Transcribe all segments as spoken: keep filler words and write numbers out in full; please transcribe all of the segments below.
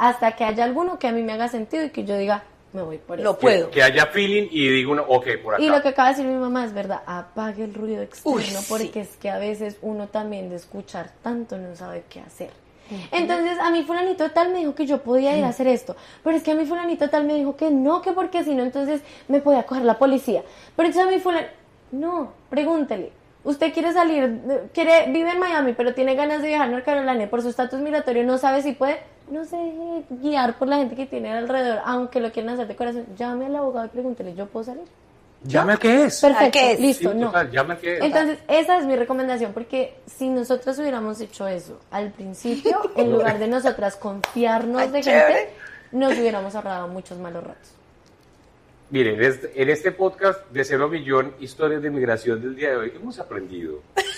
hasta que haya alguno que a mí me haga sentido y que yo diga, me voy por eso. Lo puedo. Que, que haya feeling y diga uno, ok, por acá. Y lo que acaba de decir mi mamá es verdad, apague el ruido externo. Uy, porque sí. es que a veces uno también de escuchar tanto no sabe qué hacer. Uh-huh. Entonces a mí fulanito tal me dijo que yo podía ir a hacer esto, pero es que a mí fulanito tal me dijo que no, que porque si no entonces me podía coger la policía. Pero entonces a mí fulanito, no, pregúntele. Usted quiere salir, quiere vive en Miami, pero tiene ganas de viajar a North Carolina y por su estatus migratorio no sabe si puede, no se deje guiar por la gente que tiene alrededor, aunque lo quieran hacer de corazón. Llame al abogado y pregúntele, ¿yo puedo salir? Llame al que es. Perfecto, ¿A qué es? listo, Sí, no. total, llame al que es. Entonces, esa es mi recomendación, porque si nosotros hubiéramos hecho eso al principio, en lugar de nosotras confiarnos Ay, de chévere. gente, nos hubiéramos ahorrado muchos malos ratos. Miren, en este podcast de Cero Millón, historias de migración del día de hoy, hemos aprendido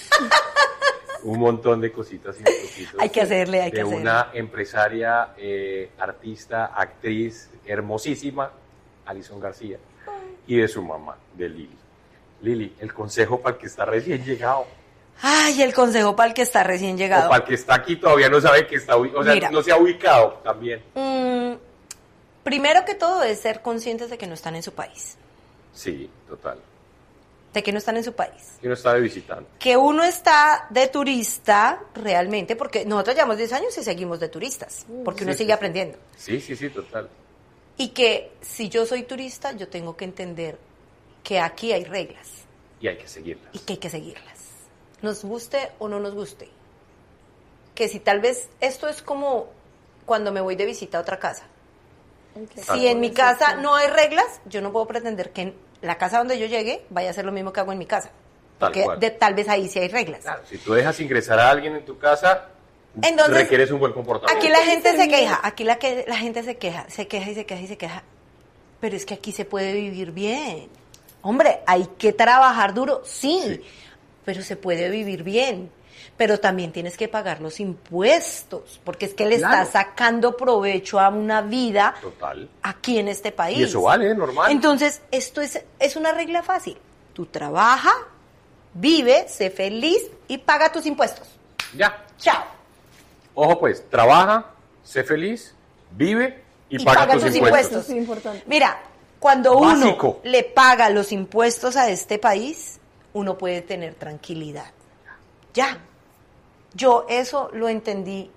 un montón de cositas y cositas. Hay que hacerle, hay que de hacerle. una empresaria, eh, artista, actriz hermosísima, Alison García, y de su mamá, de Lili. Lili, el consejo para el que está recién llegado. Ay, el consejo para el que está recién llegado. O para el que está aquí todavía no sabe que está ubicado, o sea, Mira. no se ha ubicado también. Mm, primero que todo es ser conscientes de que no están en su país. Sí, total. De que no están en su país. Que no está de visitante. Que uno está de turista realmente, porque nosotros llevamos diez años y seguimos de turistas, porque uno Sí, sigue sí, aprendiendo. Sí, sí, sí, total. Y que si yo soy turista, yo tengo que entender que aquí hay reglas Y hay que seguirlas. y que hay que seguirlas. Nos guste o no nos guste. Que si tal vez esto es como cuando me voy de visita a otra casa. Okay. Si en mi casa no hay reglas, yo no puedo pretender que en la casa donde yo llegue vaya a ser lo mismo que hago en mi casa. Tal Porque cual. de, tal vez ahí sí hay reglas. Claro, si tú dejas ingresar a alguien en tu casa, Entonces, requieres un buen comportamiento. Aquí la gente se queja, aquí la, que, la gente se queja, se queja y se queja y se queja. Pero es que aquí se puede vivir bien. Hombre, hay que trabajar duro, sí, Sí. pero se puede vivir bien. Pero también tienes que pagar los impuestos, porque es que le Claro. estás sacando provecho a una vida Total. aquí en este país. Y eso vale, normal. Entonces, esto es, es una regla fácil. Tú trabaja, vive, sé feliz y paga tus impuestos. Ya. Chao. Ojo pues, trabaja, sé feliz, vive y, Y paga, paga tus tus impuestos. impuestos. Eso es importante. Mira, cuando Básico. uno le paga los impuestos a este país, uno puede tener tranquilidad. Ya. Yo eso lo entendí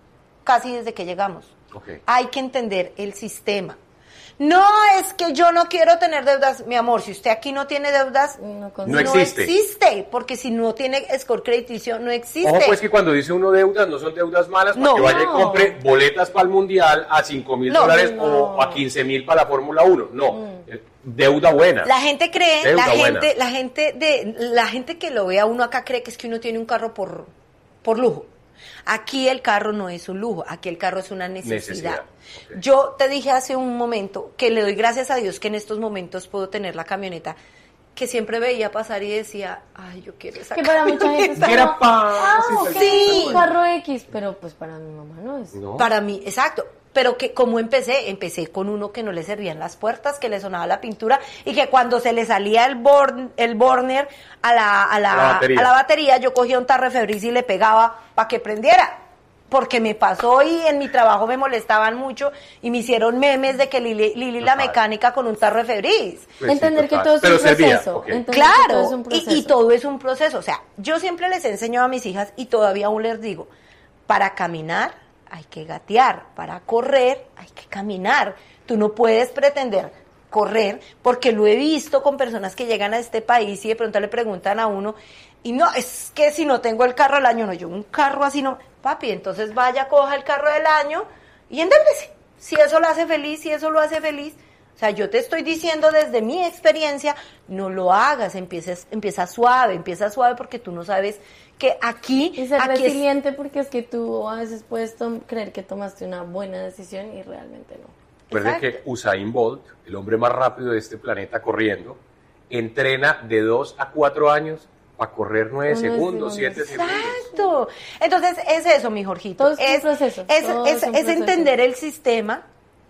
casi desde que llegamos. Ok. Hay que entender el sistema. No es que yo no quiero tener deudas, mi amor, si usted aquí no tiene deudas, No, No existe. existe, porque si no tiene score crediticio, no existe. Ojo pues que cuando dice uno deudas, no son deudas malas, para No. que vaya y No. compre boletas para el Mundial a cinco mil No, dólares no. o a quince mil para la Fórmula uno. No, eh, deuda buena. La gente cree, Deuda la buena. gente, la gente de, la gente que lo ve a uno acá cree que es que uno tiene un carro por, por lujo. Aquí el carro no es un lujo, aquí el carro es una necesidad. Necesidad, ok. Yo te dije hace un momento que le doy gracias a Dios que en estos momentos puedo tener la camioneta que siempre veía pasar y decía, ay, yo quiero esa Que para mucha gente es camioneta. Era como, pa- ah, sí, ok, sí. un carro X, pero pues para mi mamá no es. No. Para mí, exacto. Pero que como empecé, empecé con uno que no le servían las puertas, que le sonaba la pintura y que cuando se le salía el born, el burner a la, a la, La batería. a la batería, yo cogía un tarro de Febreze y le pegaba para que prendiera. Porque me pasó y en mi trabajo me molestaban mucho y me hicieron memes de que Lili, Lili la Total. mecánica con un tarro de Febreze. Pues sí, Entender que total. todo es Pero un servía, proceso. ok. Entender que todo Claro, es un y, proceso. y todo es un proceso. O sea, yo siempre les enseño a mis hijas y todavía aún les digo, para caminar hay que gatear, para correr hay que caminar. Tú no puedes pretender correr, porque lo he visto con personas que llegan a este país y de pronto le preguntan a uno, y no, es que si no tengo el carro del año, no, yo un carro así no, papi, entonces vaya, coja el carro del año y endéudese. Si eso lo hace feliz, si eso lo hace feliz. O sea, yo te estoy diciendo desde mi experiencia, no lo hagas, empieces, empieza suave, empieza suave porque tú no sabes que aquí... Y ser aquí es- resiliente porque es que tú a veces puedes tom- creer que tomaste una buena decisión y realmente no. Recuerden Exacto. que Usain Bolt, el hombre más rápido de este planeta corriendo, entrena de dos a cuatro años para correr nueve Nueve segundos, segundos. siete segundos. Exacto. Entonces, es eso, mi Jorgito. Todo es un proceso, Es, todo es- es un es proceso. entender el sistema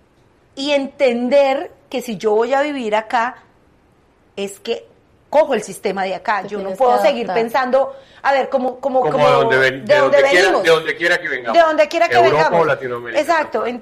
y entender que si yo voy a vivir acá, es que cojo el sistema de acá. Te Yo no tienes puedo que seguir adaptar. pensando, a ver, como, como, Como, como de donde, ven- de de donde donde quiera, venimos. de donde quiera que vengamos. De donde quiera que Europa vengamos. o Latinoamérica. Exacto.